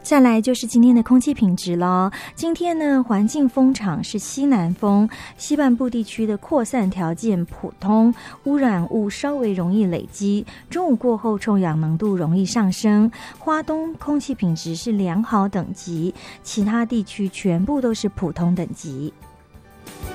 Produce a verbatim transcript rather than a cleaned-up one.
再来就是今天的空气品质了。今天呢，环境风场是西南风，西半部地区的扩散条件普通，污染物稍微容易累积，中午过后臭氧浓度容易上升。花东空气品质是良好等级，其他地区全部都是普通等级。